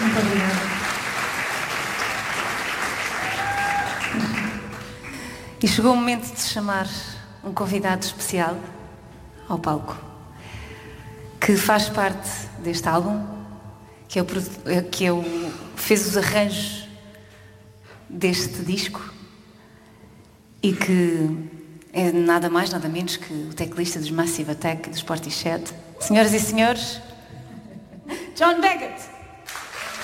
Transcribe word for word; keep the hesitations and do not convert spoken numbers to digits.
Muito obrigada. E chegou o momento de chamar um convidado especial ao palco, que faz parte deste álbum, que é o, que é o, fez os arranjos deste disco e que é nada mais, nada menos que o teclista dos Massive Attack e dos Portishead. Senhoras e senhores, John Daggett.